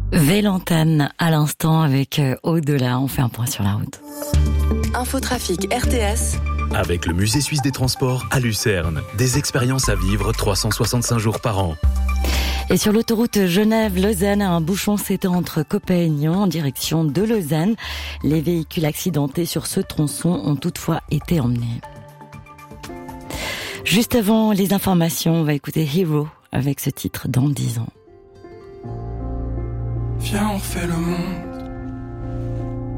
Vélantane à l'instant avec Au-delà. On fait un point sur la route. Infotrafic RTS. Avec le Musée suisse des transports à Lucerne. Des expériences à vivre 365 jours par an. Et sur l'autoroute Genève-Lausanne, un bouchon s'étend entre Coppet et Nyon en direction de Lausanne. Les véhicules accidentés sur ce tronçon ont toutefois été emmenés. Juste avant les informations, on va écouter Hero avec ce titre Dans 10 ans. Viens, on refait le monde.